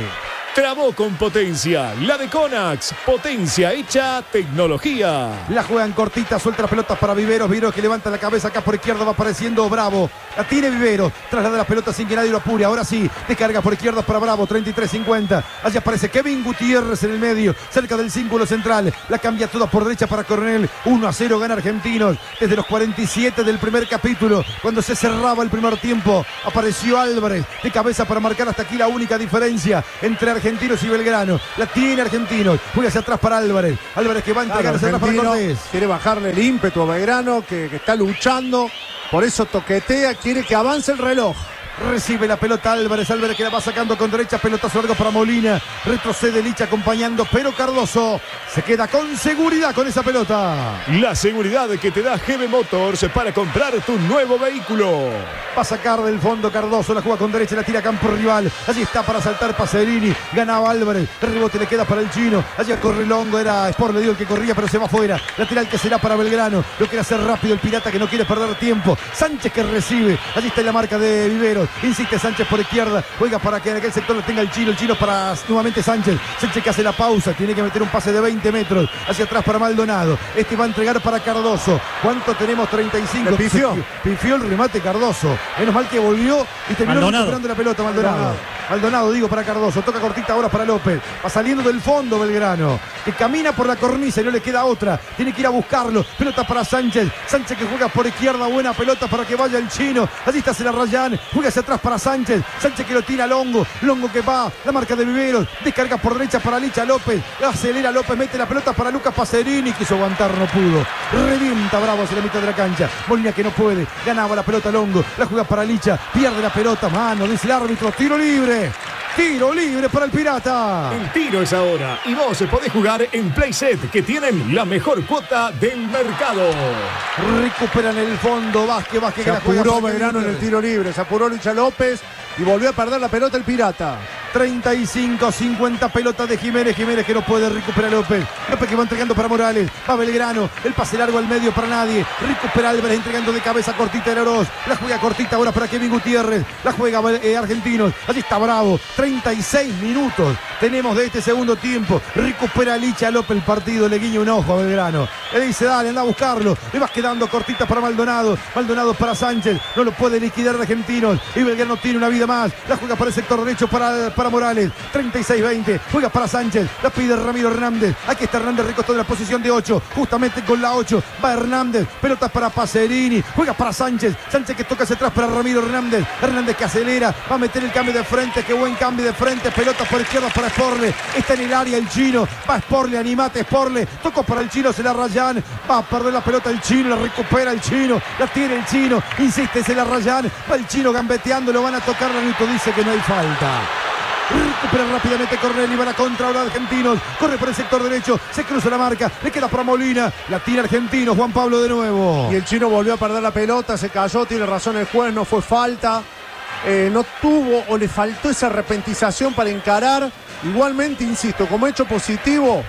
Trabó con potencia, la de Conax, potencia hecha tecnología. La juegan cortita, suelta las pelotas para Viveros. Viveros que levanta la cabeza acá por izquierda, va apareciendo Bravo. La tiene Viveros, traslada las pelotas sin que nadie lo apure. Ahora sí, descarga por izquierda para Bravo, treinta y tres cincuenta. Allí aparece Kevin Gutiérrez en el medio, cerca del círculo central. La cambia toda por derecha para Coronel. uno a cero gana Argentinos. Desde los cuarenta y siete del primer capítulo, cuando se cerraba el primer tiempo, apareció Álvarez de cabeza para marcar hasta aquí la única diferencia entre Argentinos y Belgrano. La tiene Argentinos. Juega hacia atrás para Álvarez. Álvarez que va a entregar hacia atrás para Cortés. Quiere bajarle el ímpetu a Belgrano, que, que está luchando. Por eso toquetea, quiere que avance el reloj. Recibe la pelota Álvarez, Álvarez que la va sacando con derecha, pelotazo largo para Molina, retrocede Licha acompañando, pero Cardoso se queda con seguridad con esa pelota. La seguridad que te da G B Motors para comprar tu nuevo vehículo. Va a sacar del fondo Cardoso, la juega con derecha, la tira a campo rival, allí está para saltar Pacerini, ganaba Álvarez, el rebote le queda para el chino, allí corre Longo, era Sport, le dio el que corría pero se va afuera, lateral que será para Belgrano, lo quiere hacer rápido el Pirata que no quiere perder tiempo, Sánchez que recibe, allí está la marca de Viveros. Insiste Sánchez por izquierda, juega para que en aquel sector lo tenga el chino, el chino para nuevamente Sánchez, Sánchez que hace la pausa, tiene que meter un pase de veinte metros, hacia atrás para Maldonado, este va a entregar para Cardoso, ¿cuánto tenemos? treinta y cinco, pifió. pifió el remate Cardoso, menos mal que volvió y terminó Maldonado. recuperando la pelota Maldonado. Maldonado. Maldonado, digo, para Cardoso, toca cortita ahora para López, va saliendo del fondo Belgrano, que camina por la cornisa y no le queda otra, tiene que ir a buscarlo, pelota para Sánchez, Sánchez que juega por izquierda, buena pelota para que vaya el chino, allí está Celarrayán, juega hacia atrás para Sánchez, Sánchez que lo tira a Longo, Longo que va, la marca de Viveros, descarga por derecha para Licha López, acelera López, mete la pelota para Lucas Pacerini, quiso aguantar, no pudo, revienta Bravo hacia la mitad de la cancha, Molina que no puede, ganaba la pelota Longo, la juega para Licha, pierde la pelota, mano, dice el árbitro, tiro libre. Tiro libre para el Pirata. El tiro es ahora y vos podés jugar en Playset, que tienen la mejor cuota del mercado. Recuperan el fondo, Vázquez, Vázquez Se que la juega apuró para Belgrano en el tiro libre, se apuró Licha López y volvió a perder la pelota el Pirata. treinta y cinco cincuenta pelota de Jiménez, Jiménez que no puede recuperar López, López que va entregando para Morales, va Belgrano, el pase largo al medio para nadie, recupera Álvarez entregando de cabeza cortita el Oroz, la juega cortita ahora para Kevin Gutiérrez, la juega eh, Argentinos, allí está Bravo, treinta y seis minutos tenemos de este segundo tiempo, recupera Licha López el partido, le guiña un ojo a Belgrano, le dice dale, anda a buscarlo, le vas quedando cortita para Maldonado, Maldonado para Sánchez, no lo puede liquidar Argentinos, y Belgrano tiene una vida más, la juega para el sector derecho para, para Morales, treinta y seis veinte, juega para Sánchez, la pide Ramiro Hernández, aquí está Hernández recostado en la posición de ocho, justamente con la ocho, va Hernández, pelotas para Pacerini, juega para Sánchez, Sánchez que toca hacia atrás para Ramiro Hernández, Hernández que acelera, va a meter el cambio de frente, qué buen cambio de frente, pelota por izquierda para Sporle, está en el área el chino, va Sporle, animate Sporle, tocó para el chino, se la rayan, va a perder la pelota el chino, la recupera el chino, la tiene el chino, insiste, se la rayan, va el chino gambeteando, lo van a tocar, Lanito dice que no hay falta. Recupera rápidamente Cornel y van a contra ahora Argentinos. Corre por el sector derecho, se cruza la marca, le queda para Molina, la tira Argentinos, Juan Pablo de nuevo. Y el chino volvió a perder la pelota, se cayó, tiene razón el juez, no fue falta. Eh, no tuvo o le faltó esa repentización para encarar. Igualmente, insisto, como hecho positivo,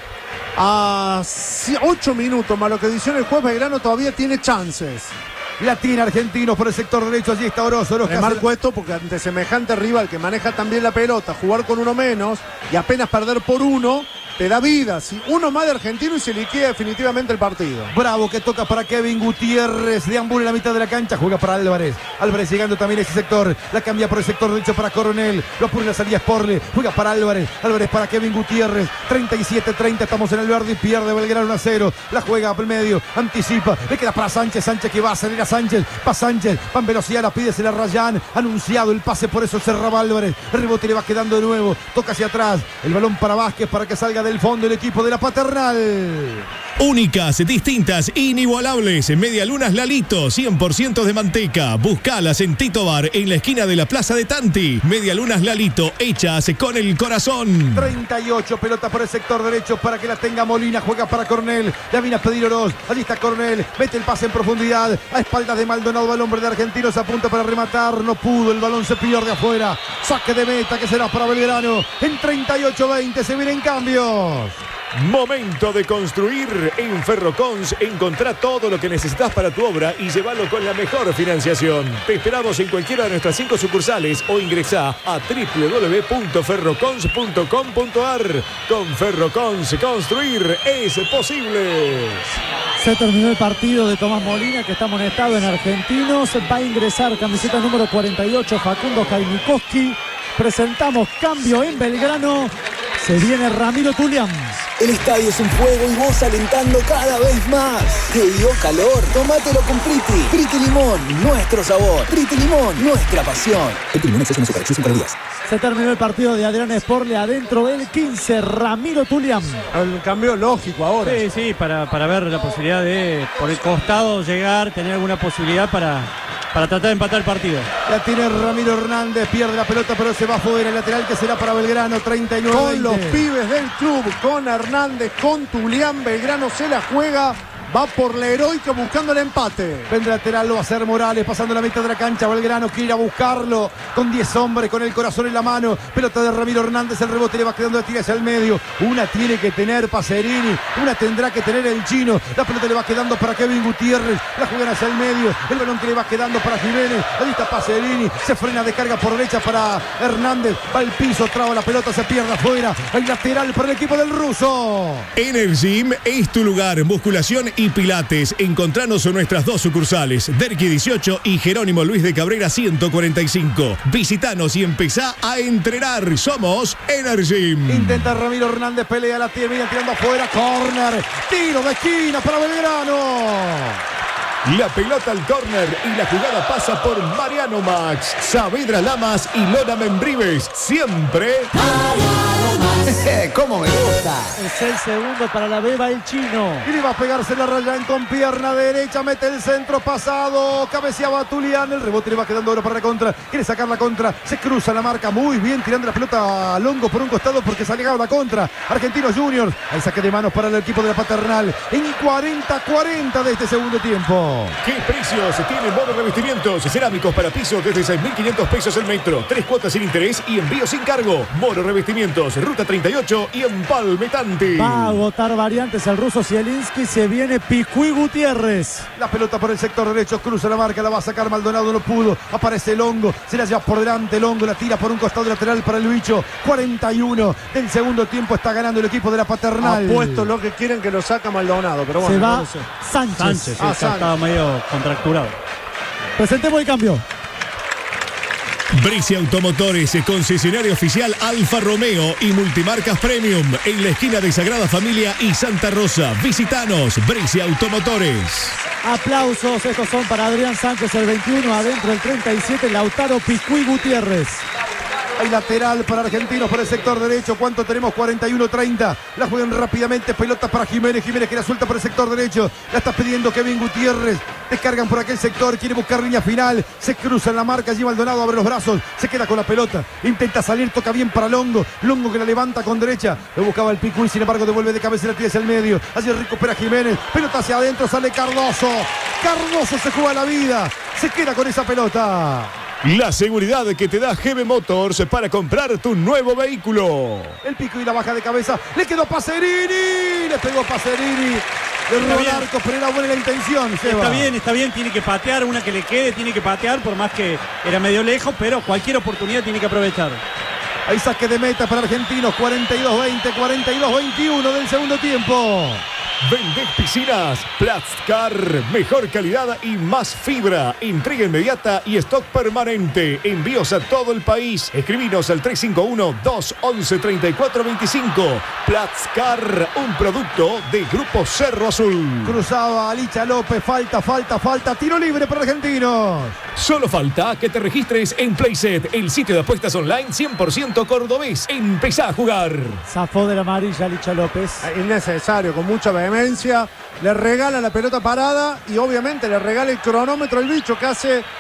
a ocho minutos más lo que dice el juez, Belgrano todavía tiene chances. La tiene Argentinos por el sector derecho, allí está Oroz. Oroz Me marco esto porque ante semejante rival que maneja también la pelota, jugar con uno menos y apenas perder por uno, te da vida. Si uno más de Argentino y se liquida definitivamente el partido. Bravo que toca para Kevin Gutiérrez, deambula en la mitad de la cancha, juega para Álvarez. Álvarez llegando también a ese sector, la cambia por el sector derecho para Coronel, lo apura la salida Sporle, juega para Álvarez, Álvarez para Kevin Gutiérrez, treinta y siete treinta, estamos en el verde y pierde Belgrano uno a cero, la juega por el medio, anticipa, le queda para Sánchez, Sánchez que va a salir a Sánchez, va Sánchez, va en velocidad, la pide, se la rayan, anunciado el pase, por eso cerraba Álvarez, el rebote le va quedando de nuevo, toca hacia atrás, el balón para Vázquez para que salga del fondo el equipo de la Paternal. Únicas, distintas, inigualables. Medialunas Lalito, cien por ciento de manteca. Buscalas en Tito Bar, en la esquina de la Plaza de Tanti. Medialunas Lalito, hechas con el corazón. treinta y ocho, pelota por el sector derecho para que la tenga Molina, juega para Cornel, la viene a pedir Oroz, allí está Cornel, mete el pase en profundidad, a espaldas de Maldonado, el hombre de Argentinos apunta para rematar, no pudo, el balón se pierde afuera, saque de meta que será para Belgrano, en treinta y ocho veinte se vienen cambios. Momento de construir. En Ferrocons encontrá todo lo que necesitas para tu obra y llévalo con la mejor financiación. Te esperamos en cualquiera de nuestras cinco sucursales o ingresá a doble u doble u doble u punto ferrocons punto com punto a r. Con Ferrocons, construir es posible. Se terminó el partido de Tomás Molina, que está amonestado en Argentinos. Va a ingresar camiseta número cuarenta y ocho, Facundo Jaimikoski. Presentamos cambio en Belgrano. Se viene Ramiro Tulián. El estadio es un fuego y vos alentando cada vez más. ¿Te dio calor? Tómatelo con Priti. Priti Limón, nuestro sabor. Priti Limón, nuestra pasión. Priti Limón, exceso en azúcar, exceso en calorías. Se terminó el partido de Adrián Sporle. Adentro el quince, Ramiro Tulián. El cambio lógico ahora. Sí, sí, para, para ver la posibilidad de por el costado llegar, tener alguna posibilidad para, para tratar de empatar el partido. La tiene Ramiro Hernández, pierde la pelota pero se va fuera. El lateral que será para Belgrano, treinta y nueve Con veinte. los pibes del club, con Hernández, con Tulián, Belgrano se la juega. Va por la heroica buscando el empate. Vendrá lateral, lo va a hacer Morales, pasando la mitad de la cancha. Belgrano quiere ir a buscarlo con diez hombres, con el corazón en la mano. Pelota de Ramiro Hernández, el rebote le va quedando de tira hacia el medio. Una tiene que tener Pacerini, una tendrá que tener el chino. La pelota le va quedando para Kevin Gutiérrez, la juegan hacia el medio. El balón que le va quedando para Jiménez. Ahí está Pacerini, se frena de carga por derecha para Hernández. Va al piso, traba la pelota, se pierde afuera. Hay lateral para el equipo del ruso. Energym es tu lugar, musculación y pilates. Encontranos en nuestras dos sucursales, Derqui dieciocho y Jerónimo Luis de Cabrera ciento cuarenta y cinco. Visitanos y empezá a entrenar. Somos Energym. Intenta Ramiro Hernández, pelea, la tiene, viene tirando afuera, córner, tiro de esquina para Belgrano. La pelota al córner y la jugada pasa por Mariano Max, Saavedra Lamas y Lona Membrives. Siempre ¿Cómo me gusta? Es el segundo para la Beba, el chino. Y le va a pegarse la raya con pierna derecha, mete el centro pasado, cabeceaba Tulián, el rebote le va quedando oro para la contra, quiere sacar la contra, se cruza la marca muy bien, tirando la pelota a Longo por un costado porque se ha llegado la contra. Argentinos Juniors, el saque de manos para el equipo de la Paternal en cuarenta cuarenta de este segundo tiempo. ¿Qué precios tiene Moro Revestimientos? Cerámicos para pisos desde seis mil quinientos pesos el metro, tres cuotas sin interés y envío sin cargo. Moro Revestimientos, ruta treinta y ocho y Empalme Tanti. Va a agotar variantes el ruso Zielinski. Se viene Picuí Gutiérrez. La pelota por el sector derecho, cruza la marca, la va a sacar Maldonado, no pudo. Aparece Longo, se la lleva por delante Longo, la tira por un costado lateral para el bicho. cuarenta y uno del segundo tiempo está ganando el equipo de la Paternal. Apuesto lo que quieren que lo saca Maldonado, pero bueno. Se va no sé. Sánchez. Sánchez, Ah, sí, está- estaba medio contracturado. Presentemos el cambio. Brescia Automotores, concesionario oficial Alfa Romeo y multimarcas Premium en la esquina de Sagrada Familia y Santa Rosa. Visitanos, Brescia Automotores. Aplausos, estos son para Adrián Sánchez, el veintiuno, adentro el treinta y siete, Lautaro Picuí Gutiérrez. Hay lateral para Argentinos por el sector derecho. ¿Cuánto tenemos? cuarenta y uno treinta. La juegan rápidamente. Pelota para Jiménez. Jiménez que la suelta por el sector derecho. La está pidiendo Kevin Gutiérrez. Descargan por aquel sector. Quiere buscar línea final. Se cruza en la marca. Allí Maldonado abre los brazos. Se queda con la pelota. Intenta salir. Toca bien para Longo. Longo que la levanta con derecha. Lo buscaba el Picuí. Sin embargo, devuelve de cabeza y la tira hacia el medio. Allí recupera Jiménez. Pelota hacia adentro. Sale Cardoso. Cardoso se juega la vida. Se queda con esa pelota. La seguridad que te da G B Motors para comprar tu nuevo vehículo. El pico y la baja de cabeza. Le quedó Pacerini. Le pegó Pacerini. Le robó el bien. arco, pero era buena la intención. Seba. Está bien, está bien, tiene que patear, una que le quede, tiene que patear, por más que era medio lejos, pero cualquier oportunidad tiene que aprovechar. Hay saque de meta para Argentinos. cuarenta y dos veinte, cuarenta y dos veintiuno del segundo tiempo. Vendés piscinas, Plastcar, mejor calidad y más fibra. Entrega inmediata y stock permanente. Envíos a todo el país. Escribinos al tres cinco uno, dos once, treinta y cuatro veinticinco. Plastcar, un producto de Grupo Cerro Azul. Cruzado a Licha López. Falta, falta, falta. Tiro libre para Argentinos. Solo falta que te registres en Playset, el sitio de apuestas online cien por ciento cordobés. Empezá a jugar. Zafó de la amarilla Licha López. Innecesario, con mucha vehemencia. Le regala la pelota parada y obviamente le regala el cronómetro al bicho que hace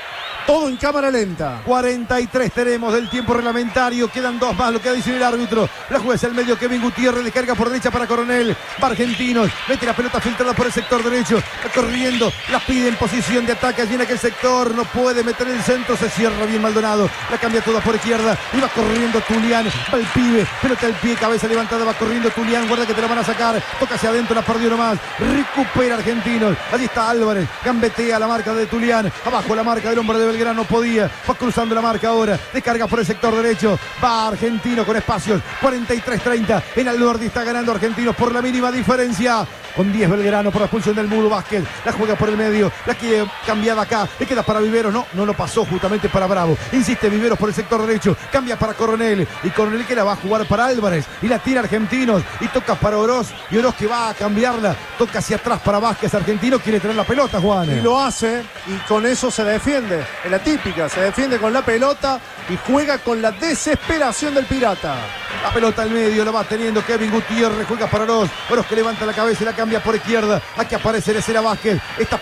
Todo en cámara lenta. cuarenta y tres tenemos del tiempo reglamentario. Quedan dos más, lo que dice el árbitro. La jueza el medio, Kevin Gutiérrez, descarga por derecha para Coronel. Va Argentinos, mete la pelota filtrada por el sector derecho. Va corriendo, la pide en posición de ataque allí en aquel sector. No puede meter el centro, se cierra bien Maldonado. La cambia toda por izquierda y va corriendo Tulián. Va el pibe, pelota al pie, cabeza levantada, va corriendo Tulián. Guarda que te la van a sacar. Toca hacia adentro, la perdió nomás. Recupera Argentinos. Allí está Álvarez, gambetea la marca de Tulián. Abajo la marca del hombre de Belgrano, podía. Va cruzando la marca ahora. Descarga por el sector derecho. Va Argentino con espacios. cuarenta y tres treinta. En Alberdi está ganando Argentinos por la mínima diferencia. Con diez Belgrano por la expulsión del Mudo Vázquez. La juega por el medio. La quiere cambiada acá. Le queda para Viveros. No, no lo pasó justamente para Bravo. Insiste Viveros por el sector derecho. Cambia para Coronel. Y Coronel que la va a jugar para Álvarez. Y la tira Argentinos. Y toca para Oroz. Y Oroz que va a cambiarla. Toca hacia atrás para Vázquez. Argentino quiere tener la pelota, Juan. Y lo hace. Y con eso se defiende. Es la típica. Se defiende con la pelota. Y juega con la desesperación del Pirata. La pelota al medio, la va teniendo Kevin Gutiérrez, juega para Oroz. Oroz que levanta la cabeza y la cambia por izquierda. Aquí aparece Lecera Vázquez. Esta